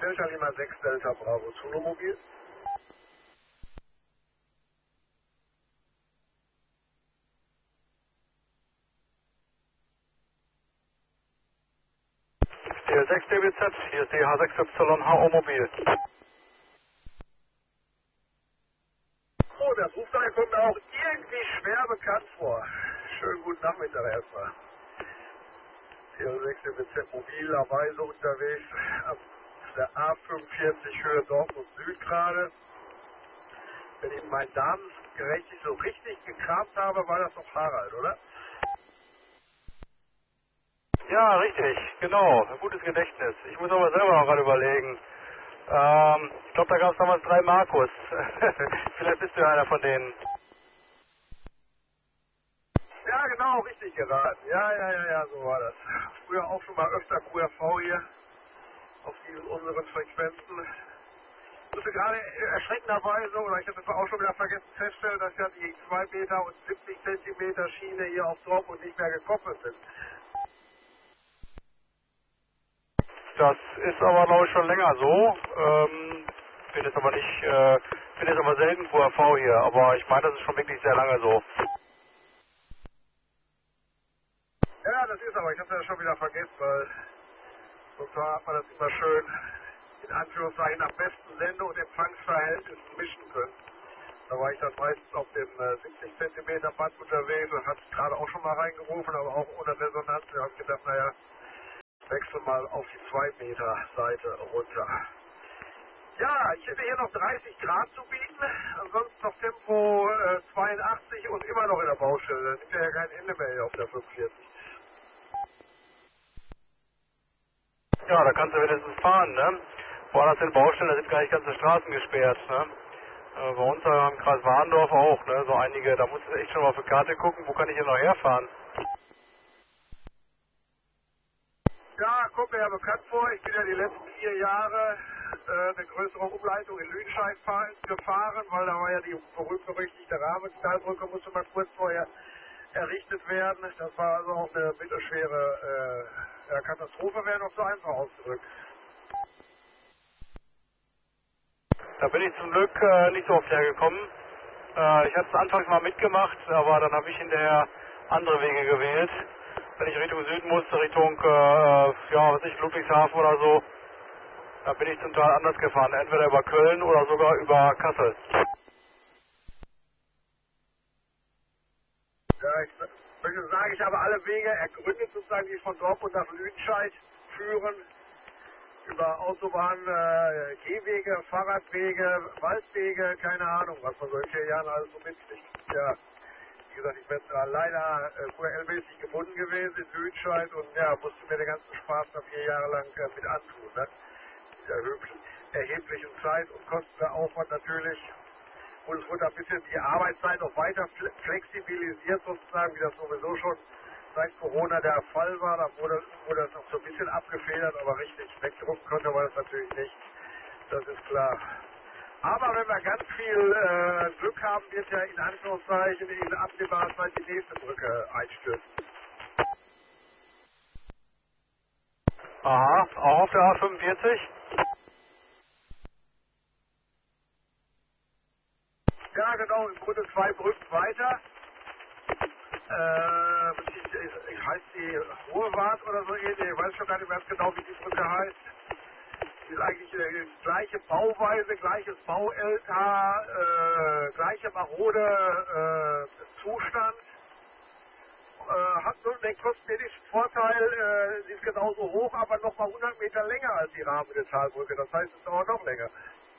Delta Lima 6 Delta Bravo Zulu Mobil. DL6 DBZ, hier ist die H6Y HO Mobil. Oh, das Rufzeichen kommt mir auch irgendwie schwer bekannt vor. Schönen guten Nachmittag erstmal. DL6 DBZ mobilerweise unterwegs auf der A45 Höhe Dortmund Süd gerade. Wenn ich meinen Namen gerechtig so richtig gekramt habe, war das doch Harald, oder? Ja, richtig, genau, ein gutes Gedächtnis. Ich muss aber selber noch gerade überlegen. Ich glaube, da gab es damals 3 Markus. Vielleicht bist du ja einer von denen. Ja, genau, richtig geraten. Ja, so war das. Früher auch schon mal öfter QRV hier auf diesen unseren Frequenzen. Ich musste gerade erschreckenderweise, oder ich habe das auch schon wieder vergessen, feststellen, dass ja die 2 Meter und 70 Zentimeter Schiene hier auf Dortmund nicht mehr gekoppelt sind. Das ist aber, glaube ich, schon länger so. Bin jetzt aber nicht, bin jetzt aber selten QRV hier, aber ich meine, das ist schon wirklich sehr lange so. Ja, das ist aber, ich habe das schon wieder vergessen, weil sonst hat man das immer schön in Anführungszeichen am besten Sende- und Empfangsverhältnis mischen können. Da war ich dann meistens auf dem 70 Zentimeter Band unterwegs und hatte gerade auch schon mal reingerufen, aber auch ohne Resonanz. Da habe ich gedacht, naja, wechsel mal auf die 2 Meter Seite runter. Ja, ich hätte hier noch 30 Grad zu bieten, ansonsten noch Tempo 82 und immer noch in der Baustelle. Da nimmt ja kein Ende mehr hier auf der 45. Ja, da kannst du wenigstens fahren, ne? Woanders in Baustellen, da sind gar nicht ganze Straßen gesperrt, ne? Bei uns am Kreis Warndorf auch, ne? So einige, da musst du echt schon mal auf die Karte gucken, wo kann ich hier noch herfahren? Ja, kommt mir ja bekannt vor. Ich bin ja die letzten 4 Jahre eine größere Umleitung in Lüdenscheid gefahren, weil da war ja die berühmt-berüchtigte Rahmenstahlbrücke, musste mal kurz vorher errichtet werden. Das war also auch eine mittelschwere Katastrophe, wäre noch so einfach ausgedrückt. Da bin ich zum Glück nicht so oft hergekommen. Ich hatte es anfangs mal mitgemacht, aber dann habe ich hinterher andere Wege gewählt. Wenn ich Richtung Süden musste, Richtung, ja, was weiß ich, Ludwigshafen oder so, da bin ich zum Teil anders gefahren, entweder über Köln oder sogar über Kassel. Ja, ich möchte sagen, ich habe alle Wege ergründet, sozusagen, die von Dortmund nach Lüdenscheid führen. Über Autobahn, Gehwege, Fahrradwege, Waldwege, keine Ahnung, was man so in 4 Jahren alles so mitkriegt. Ja, wie gesagt, ich bin leider QRL-mäßig gebunden gewesen in Lüdenscheid und ja, musste mir den ganzen Spaß da 4 Jahre lang mit antun. Ne? Mit erheblichen Zeit- und Kostenaufwand natürlich. Und es wurde ein bisschen die Arbeitszeit noch weiter flexibilisiert sozusagen, wie das sowieso schon seit Corona der Fall war. Da wurde das noch so ein bisschen abgefedert, aber richtig wegdrucken konnte man das natürlich nicht. Das ist klar. Aber wenn wir ganz viel Glück haben, wird ja in Anführungszeichen in absehbarer Zeit die nächste Brücke einstürzen. Aha, auch auf der A45? Ja, genau, im Grunde 2 Brücken weiter. Ich heißt die Ruhrwart oder so ähnlich, ich weiß schon gar nicht mehr ganz genau, wie die Brücke heißt. Die ist eigentlich gleiche Bauweise, gleiches Bau-LK, gleiche marode Zustand. Hat nur den kosmetischen Vorteil, sie ist genauso hoch, aber nochmal 100 Meter länger als die Rahmenmetallbrücke. Das heißt, es dauert noch länger.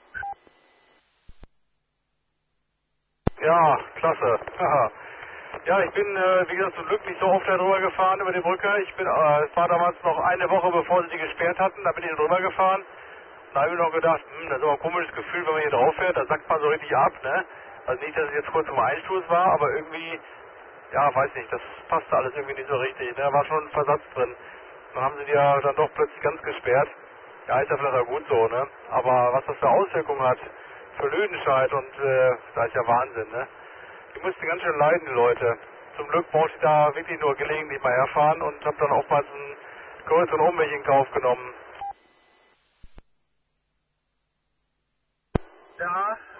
Ja, klasse. Haha. Ja, ich bin, wie gesagt, zum Glück nicht so oft darüber gefahren über die Brücke. Es war damals noch eine Woche, bevor sie die gesperrt hatten, da bin ich drüber gefahren. Da habe ich mir noch gedacht, das ist aber ein komisches Gefühl, wenn man hier drauf fährt, da sackt man so richtig ab, ne? Also nicht, dass es jetzt kurz zum Einsturz war, aber irgendwie, ja, weiß nicht, das passte alles irgendwie nicht so richtig, ne? Da war schon ein Versatz drin. Dann haben sie die ja dann doch plötzlich ganz gesperrt. Ja, ist ja vielleicht auch gut so, ne? Aber was das für Auswirkungen hat für Lüdenscheid und, da ist ja Wahnsinn, ne? Die mussten ganz schön leiden, die Leute. Zum Glück brauchte ich da wirklich nur gelegentlich mal herfahren und habe dann oftmals einen größeren Umweg in Kauf genommen.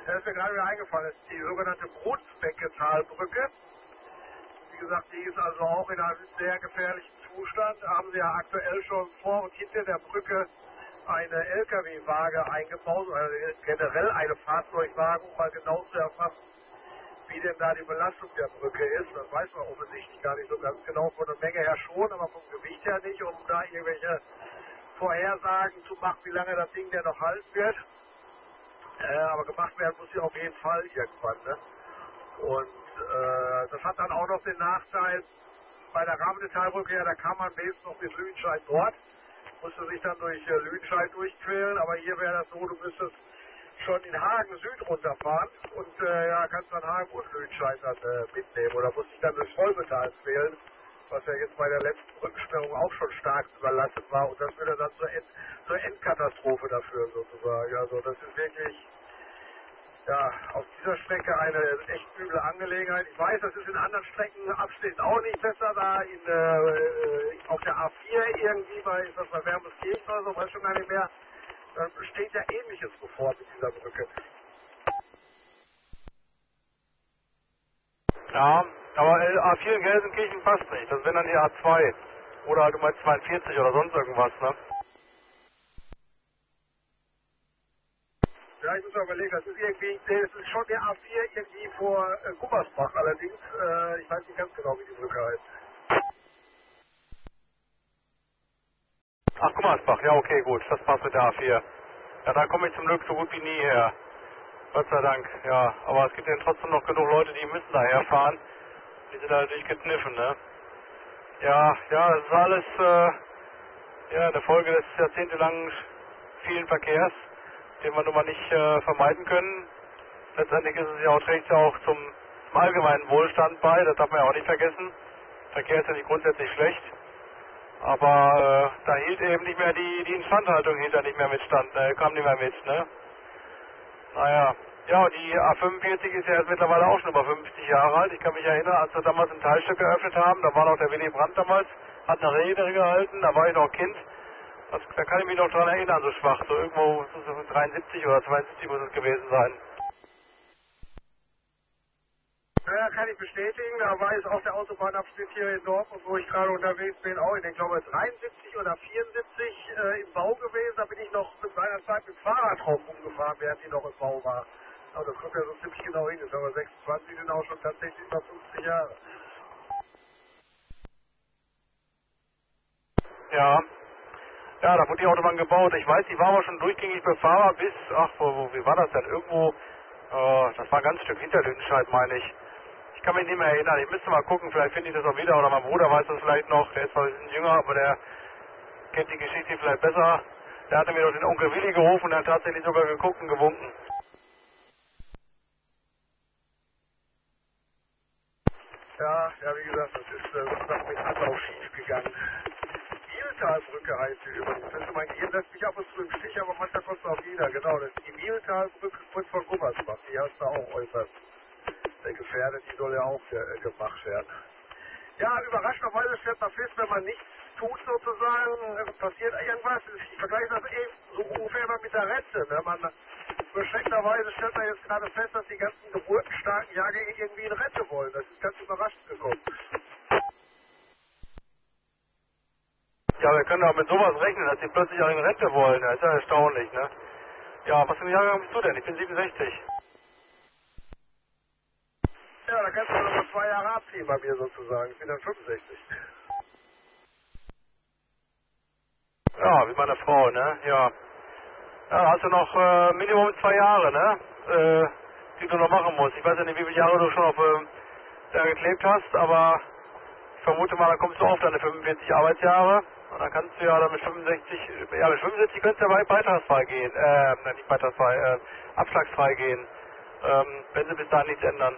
Da ist mir gerade wieder eingefallen, das ist die sogenannte Brunsbecke-Talbrücke. Wie gesagt, die ist also auch in einem sehr gefährlichen Zustand. Da haben sie ja aktuell schon vor und hinter der Brücke eine LKW-Waage eingebaut, also generell eine Fahrzeugwaage, um mal genau zu erfassen, wie denn da die Belastung der Brücke ist. Das weiß man offensichtlich gar nicht so ganz genau, von der Menge her schon, aber vom Gewicht her nicht, um da irgendwelche Vorhersagen zu machen, wie lange das Ding denn noch halten wird. Aber gemacht werden muss sie auf jeden Fall irgendwann. Ne? Und das hat dann auch noch den Nachteil, bei der Rahmentalbrücke, ja, da kann man wenigstens noch bis Lüdenscheid dort, musste sich dann durch Lüdenscheid durchquälen, aber hier wäre das so, du müsstest schon in Hagen Süd runterfahren und ja, kannst dann Hagen und Lüdenscheid dann mitnehmen oder musst dich dann durch Volbetal quälen, was ja jetzt bei der letzten Brückensperrung auch schon stark überlastet war und das würde dann zur Endkatastrophe dafür sozusagen. Also das ist wirklich ja, auf dieser Strecke eine echt üble Angelegenheit. Ich weiß, das ist in anderen Streckenabschnitten auch nicht besser, da auf der A4 irgendwie ist das bei Wermelskirchen oder so, weiß schon gar nicht mehr. Da steht ja Ähnliches bevor mit dieser Brücke. Ja, aber A4 in Gelsenkirchen passt nicht. Das wäre dann die A2. Oder halt mal 42 oder sonst irgendwas, ne? Ja, ich muss mal überlegen, das ist schon der A4 irgendwie vor Gummersbach allerdings. Ich weiß nicht ganz genau, wie die Brücke heißt. Ach, Gummersbach, ja okay, gut, das passt mit der A4. Ja, da komme ich zum Glück so gut wie nie her. Gott sei Dank, ja. Aber es gibt ja trotzdem noch genug Leute, die müssen daher fahren. Die sind da natürlich gekniffen, ne? Ja, das ist alles, ja, eine Folge des jahrzehntelangen vielen Verkehrs, den wir nun mal nicht vermeiden können. Letztendlich ist es ja auch, trägt ja auch zum allgemeinen Wohlstand bei, das darf man ja auch nicht vergessen. Verkehr ist ja nicht grundsätzlich schlecht, aber da hielt eben nicht mehr die Instandhaltung hielt da nicht mehr mit stand, kam nicht mehr mit, ne? Naja, ja, die A45 ist ja jetzt mittlerweile auch schon über 50 Jahre alt. Ich kann mich erinnern, als wir damals ein Teilstück geöffnet haben, da war noch der Willy Brandt damals, hat eine Rede gehalten, da war ich noch Kind. Da kann ich mich noch dran erinnern, so schwach, so irgendwo so 73 oder 72 muss es gewesen sein. Ja, kann ich bestätigen. Da war jetzt auch der Autobahnabschnitt hier in Dortmund, wo ich gerade unterwegs bin, auch in den, glaube ich, 73 oder 74 im Bau gewesen. Da bin ich noch mit meiner Zeit mit Fahrrad drauf rumgefahren, während die noch im Bau war. Also das kommt ja so ziemlich genau hin. Ist aber 26 sind auch schon tatsächlich über 50 Jahre. Ja. Ja, da wurde die Autobahn gebaut. Ich weiß, die war aber schon durchgängig befahrbar bis, wie war das denn? Irgendwo, das war ein ganz Stück hinter Lüdenscheid, meine ich. Ich kann mich nicht mehr erinnern. Ich müsste mal gucken, vielleicht finde ich das auch wieder. Oder mein Bruder weiß das vielleicht noch. Der ist zwar ein bisschen jünger, aber der kennt die Geschichte vielleicht besser. Der hatte mir doch den Onkel Willi gerufen und hat tatsächlich sogar geguckt und gewunken. Ja, wie gesagt, das ist was mit Anlauf schief gegangen. Mieltalbrücke heißt sie übrigens. Mein Gehirn lässt mich ab und zu im Stich, aber manchmal kommt es auch wieder. Genau, das ist die Mieltalbrücke kurz vor Gummersbach. Die heißt da auch äußerst gefährdet. Die soll ja auch gemacht werden. Ja, überraschenderweise stellt man fest, wenn man nichts tut sozusagen, passiert irgendwas. Ich vergleiche das eben so ungefähr mal mit der Rente. Ne? Beschränkterweise stellt man jetzt gerade fest, dass die ganzen geburtenstarken Jahrgänge irgendwie in Rente wollen. Das ist ganz überraschend gekommen. Ja, wir können auch mit sowas rechnen, dass die plötzlich auch in Rente wollen. Das ist ja erstaunlich, ne? Ja, was für ein Jahrgang bist du denn? Ich bin 67. Ja, da kannst du noch mal 2 Jahre abziehen bei mir sozusagen. Ich bin dann 65. Ja, wie meine Frau, ne? Ja. Ja, hast du noch Minimum 2 Jahre, ne? Die du noch machen musst. Ich weiß ja nicht, wie viele Jahre du schon auf da geklebt hast, aber ich vermute mal, dann kommst du auf deine 45 Arbeitsjahre. Und dann kannst du ja dann mit 65, ja mit 65 könntest du ja beitragsfrei gehen, nein, nicht beitragsfrei, abschlagsfrei gehen, wenn sie bis dahin nichts ändern.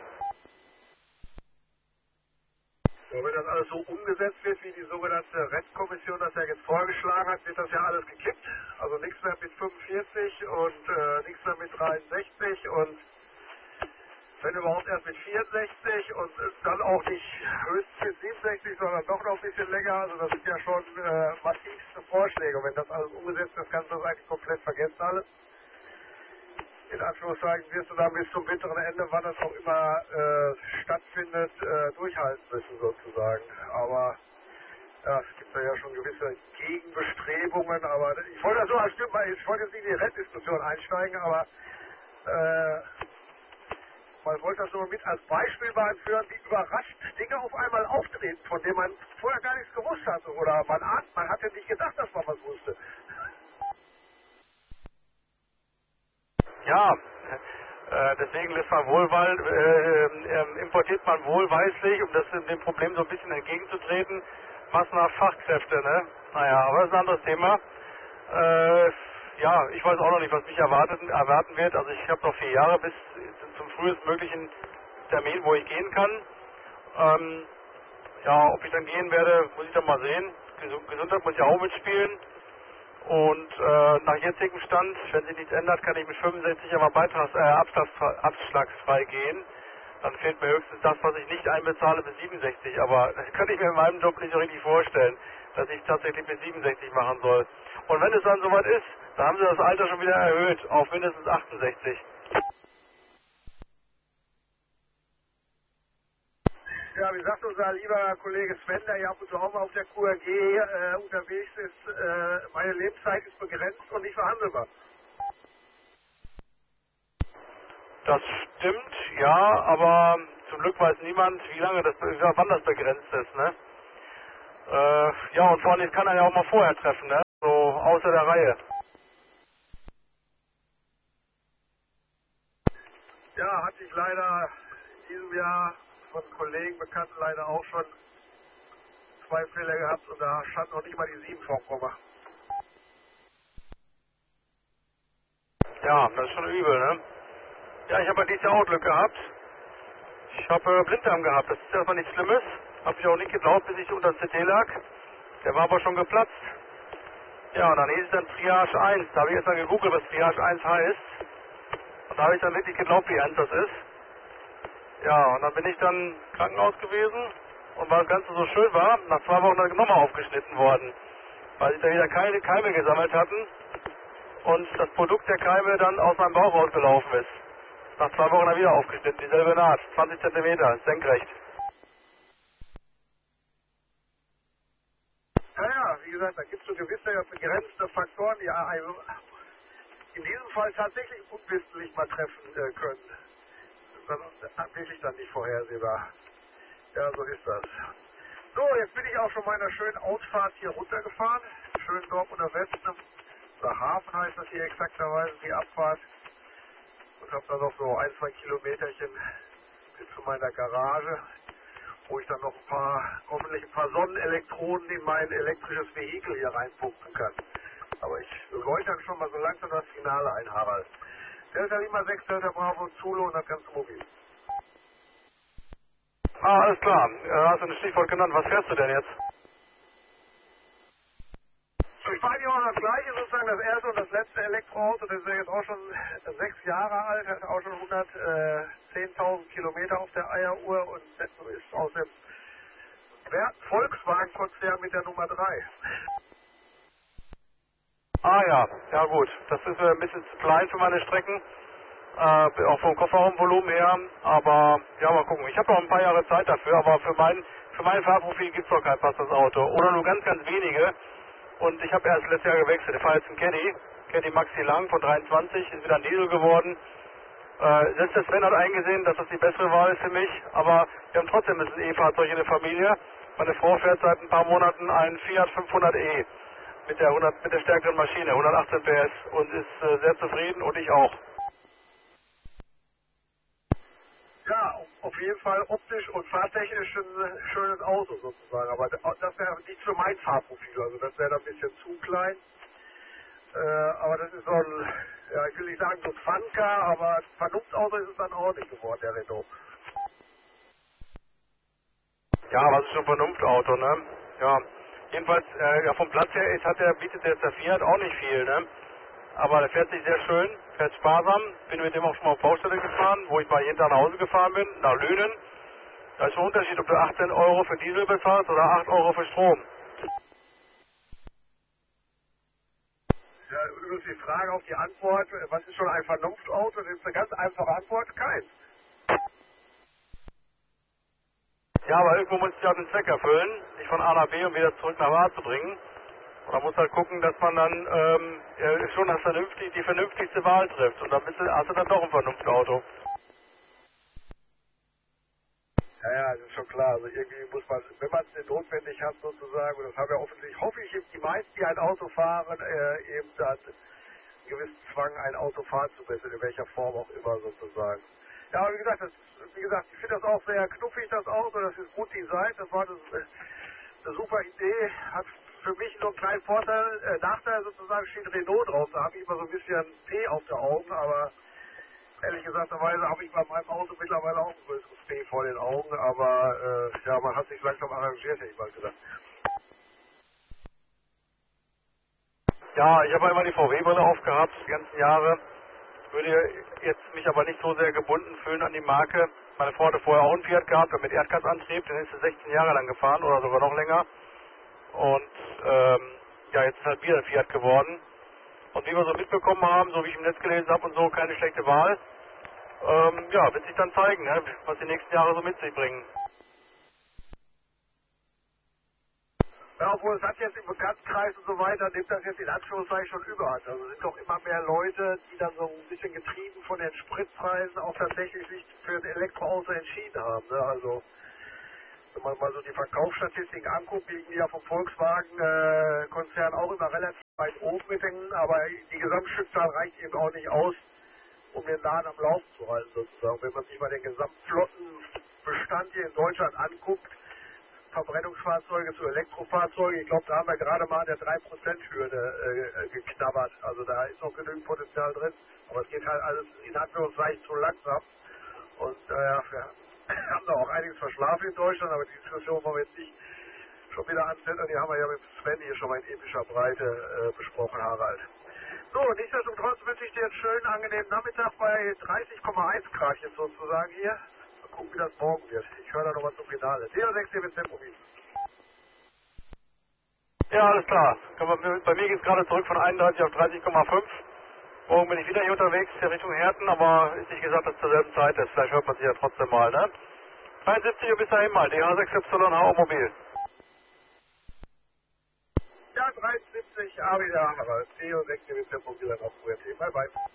So, wenn das alles so umgesetzt wird, wie die sogenannte Rentenkommission das ja jetzt vorgeschlagen hat, wird das ja alles gekippt. Also nichts mehr mit 45 und nichts mehr mit 63 und wenn überhaupt erst mit 64 und dann auch nicht höchstens mit 67, sondern doch noch ein bisschen länger. Also das sind ja schon massivste Vorschläge. Und wenn das alles umgesetzt ist, kannst du das eigentlich komplett vergessen alles. in Anführungszeichen wirst du dann bis zum bitteren Ende, wann das auch immer stattfindet, durchhalten müssen sozusagen. Aber ja, es gibt da ja schon gewisse Gegenbestrebungen, aber ich wollte das so als Stück mal, ich wollte jetzt nicht in die Renndiskussion einsteigen, aber man wollte das nur mit als Beispiel mal anführen, wie überrascht Dinge auf einmal auftreten, von denen man vorher gar nichts gewusst hatte oder man hatte nicht gedacht, dass man was wusste. Ja, deswegen lässt man importiert man wohlweislich, um dem Problem so ein bisschen entgegenzutreten, massenhaft Fachkräfte, ne? Naja, aber das ist ein anderes Thema. Ja, ich weiß auch noch nicht, was mich erwarten wird. Also ich habe noch 4 Jahre bis zum frühestmöglichen Termin, wo ich gehen kann. Ja, ob ich dann gehen werde, muss ich dann mal sehen. Gesundheit muss ja auch mitspielen. Und nach jetzigem Stand, wenn sich nichts ändert, kann ich mit 65 aber abschlagsfrei gehen. Dann fehlt mir höchstens das, was ich nicht einbezahle, bis 67. Aber das kann ich mir in meinem Job nicht so richtig vorstellen, dass ich tatsächlich bis 67 machen soll. Und wenn es dann soweit ist, dann haben sie das Alter schon wieder erhöht auf mindestens 68. Ja, wie sagt unser lieber Kollege Sven, der ja ab und zu auch mal auf der QRG unterwegs ist, meine Lebenszeit ist begrenzt und nicht verhandelbar. Das stimmt, ja, aber zum Glück weiß niemand, wann das begrenzt ist, ne? Ja, und vor allem kann er ja auch mal vorher treffen, ne? So außer der Reihe. Ja, hatte ich leider in diesem Jahr von Kollegen, Bekannten leider auch schon 2 Fälle gehabt und da stand noch nicht mal die 7 vor Komma. Ja, das ist schon übel, ne? Ja, ich habe ja dieses Jahr auch Glück gehabt. Ich habe Blinddarm gehabt, das ist erstmal nichts Schlimmes. Habe ich auch nicht geglaubt, bis ich unter dem CT lag. Der war aber schon geplatzt. Ja, und dann hieß es dann Triage 1. Da habe ich erst mal gegoogelt, was Triage 1 heißt. Und da habe ich dann wirklich geglaubt, wie ernst das ist. Ja, und dann bin ich dann im Krankenhaus gewesen. Und weil das Ganze so schön war, nach 2 Wochen dann nochmal aufgeschnitten worden. Weil sich da wieder keine Keime gesammelt hatten. Und das Produkt der Keime dann aus meinem Bauch rausgelaufen ist. Nach 2 Wochen dann wieder aufgeschnitten, dieselbe Naht, 20 cm, senkrecht. Ja, wie gesagt, da gibt es so gewisse begrenzte Faktoren, die also in diesem Fall tatsächlich unwissentlich mal treffen können. Das ist wirklich dann nicht vorhersehbar. Ja, so ist das. So, jetzt bin ich auch schon meiner schönen Ausfahrt hier runtergefahren. Schön Dortmunder Westen. Nach Hafen heißt das hier exakterweise, die Abfahrt. Und habe dann noch so 1, 2 Kilometerchen bis zu meiner Garage, wo ich dann noch hoffentlich ein paar Sonnenelektronen in mein elektrisches Vehikel hier reinpumpen kann. Aber ich wollte dann schon mal so langsam das Finale ein, Harald. Delta Lima 6, Delta Bravo, Zulu und das ganze Mobil. Ah, alles klar. Hast du ein Stichwort genannt. Was fährst du denn jetzt? Ich fahre hier auch das gleiche, sozusagen das erste und das letzte Elektroauto. Das ist ja jetzt auch schon 6 Jahre alt, hat auch schon 110.000 Kilometer auf der Eieruhr und ist aus dem Volkswagen-Konzern mit der Nummer 3. Ah ja, ja gut. Das ist ein bisschen zu klein für meine Strecken. Auch vom Kofferraumvolumen her. Aber ja, mal gucken. Ich habe noch ein paar Jahre Zeit dafür, aber für mein Fahrprofil gibt es noch kein passendes Auto. Oder nur ganz, ganz wenige. Und ich habe erst letztes Jahr gewechselt. Ich fahre jetzt einen Caddy Maxi Lang von 23, ist wieder ein Diesel geworden. Selbst der Sven hat eingesehen, dass das die bessere Wahl ist für mich, aber wir haben trotzdem ein E-Fahrzeug in der Familie. Meine Frau fährt seit ein paar Monaten einen Fiat 500e mit der stärkeren Maschine, 118 PS und ist sehr zufrieden und ich auch. Ja, auf jeden Fall optisch und fahrtechnisch ein schönes Auto sozusagen, aber das wäre nicht für mein Fahrprofil, also das wäre dann ein bisschen zu klein. Aber das ist so ein, ja, ich will nicht sagen so ein Funker, aber ein Vernunftsauto ist es dann auch nicht geworden, der Renault. Ja, was ist schon ein Vernunftauto, ne? Ja. Jedenfalls, ja, vom Platz her bietet der Fiat auch nicht viel, ne? Aber der fährt sich sehr schön, fährt sparsam. Bin mit dem auch schon mal auf Baustelle gefahren, wo ich mal jeden Tag nach Hause gefahren bin, nach Lünen. Da ist schon ein Unterschied, ob du 18 Euro für Diesel bezahlst oder 8 Euro für Strom. Ja, übrigens die Frage auf die Antwort, was ist schon ein Vernunftauto? Das ist eine ganz einfache Antwort, keins. Ja, aber irgendwo muss ich auch den Zweck erfüllen, sich von A nach B und wieder zurück nach A zu bringen. Und man muss halt gucken, dass man dann schon die vernünftigste Wahl trifft. Und dann hast du dann doch ein Vernunftauto. Ja, das ist schon klar. Also irgendwie muss man, wenn man es notwendig hat sozusagen, und das haben ja offensichtlich, hoffe ich, die meisten, die ein Auto fahren, eben dann einen gewissen Zwang, ein Auto fahren zu müssen, in welcher Form auch immer sozusagen. Ja, aber wie gesagt, ich finde das auch sehr knuffig, das Auto, das ist gut designt, das war eine super Idee, hat für mich nur einen kleinen Nachteil sozusagen, steht Renault drauf, da habe ich immer so ein bisschen P auf der Augen, aber ehrlich gesagt, habe ich bei meinem Auto mittlerweile auch ein größeres P vor den Augen, aber ja, man hat sich langsam arrangiert, hätte ich mal gesagt. Ja, ich habe einmal die VW-Brille aufgehabt, die ganzen Jahre. Würde jetzt mich aber nicht so sehr gebunden fühlen an die Marke. Meine Frau hatte vorher auch einen Fiat gehabt, mit Erdgasantrieb, den ist sie 16 Jahre lang gefahren oder sogar noch länger. Und ja, jetzt ist halt wieder ein Fiat geworden. Und wie wir so mitbekommen haben, so wie ich im Netz gelesen habe und so, keine schlechte Wahl. Ja, wird sich dann zeigen, ne, was die nächsten Jahre so mit sich bringen. Ja, obwohl es hat jetzt im Bekanntenkreis und so weiter, nimmt das jetzt in Anführungszeichen schon überhand. Also es sind doch immer mehr Leute, die dann so ein bisschen getrieben von den Spritpreisen auch tatsächlich sich für ein Elektroauto entschieden haben. Ne? Also wenn man mal so die Verkaufsstatistiken anguckt, liegen die ja vom Volkswagen-Konzern auch immer relativ weit oben mit den, aber die Gesamtstückzahl reicht eben auch nicht aus, um den Laden am Laufen zu halten sozusagen. Wenn man sich mal den Gesamtflottenbestand hier in Deutschland anguckt, Verbrennungsfahrzeuge zu Elektrofahrzeugen, ich glaube, da haben wir gerade mal an der 3%-Hürde geknabbert. Also da ist noch genügend Potenzial drin, aber es geht halt alles in Anführungszeichen zu langsam. Und ja, wir haben da auch einiges verschlafen in Deutschland, aber die Diskussion wollen wir jetzt nicht schon wieder ansetzen. Die haben wir ja mit Sven hier schon mal in epischer Breite besprochen, Harald. So, nichtsdestotrotz wünsche ich dir einen schönen, angenehmen Nachmittag bei 30,1 Grad jetzt sozusagen hier. Mal gucken, wie das morgen wird. Ich höre da noch was zum Finale. DO6 hier mit Tempo. Ja, alles klar. Bei mir geht es gerade zurück von 31 auf 30,5. Morgen bin ich wieder hier unterwegs, in Richtung Herten, aber ist nicht gesagt, dass es zur selben Zeit ist. Vielleicht hört man sich ja trotzdem mal, ne? 73 Uhr bis dahin mal, DH6YH Mobil. Ja, 73, aber wieder Harald. DO6 hier mit Tempo wieder auf URT. Bye, bye.